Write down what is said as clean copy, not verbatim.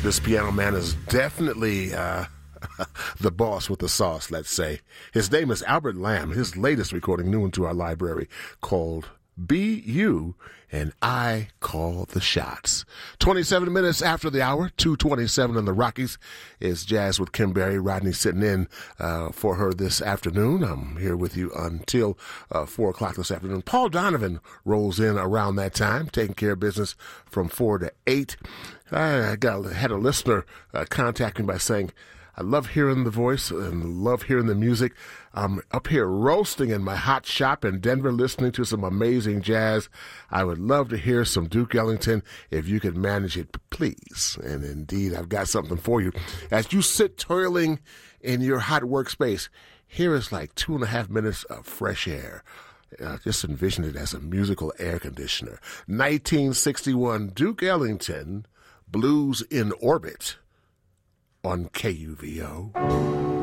This piano man is definitely the boss with the sauce, let's say. His name is Albert Lamb. His latest recording, new into our library, called Be You and I Call the Shots. 27 minutes after the hour, 2:27 in the Rockies, is Jazz with Kim Berry. Rodney sitting in for her this afternoon. I'm here with you until 4 o'clock this afternoon. Paul Donovan rolls in around that time, taking care of business from 4 to 8. I had a listener contact me by saying, I love hearing the voice and love hearing the music. I'm up here roasting in my hot shop in Denver, listening to some amazing jazz. I would love to hear some Duke Ellington if you could manage it, please. And indeed, I've got something for you. As you sit toiling in your hot workspace, here is like 2.5 minutes of fresh air. Just envision it as a musical air conditioner. 1961, Duke Ellington, Blues in Orbit on KUVO.